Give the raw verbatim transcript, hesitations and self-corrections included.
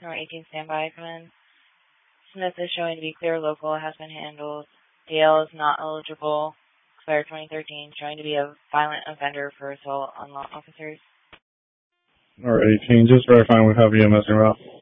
Number eighteen, standby, come in. Smith is showing to be clear local, has been handled. Dale is not eligible, expired twenty thirteen, showing to be a violent offender for assault on law officers. Number eighteen, just verifying we have E M S en route.